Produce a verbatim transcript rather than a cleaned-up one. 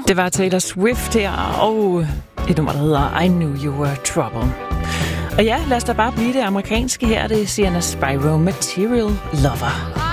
Det var Taylor Swift her, og et nummer, der hedder I Knew You Were Trouble. Og ja, lad os da bare blive det amerikanske her. Det er Sienna Spyro, Material Lover.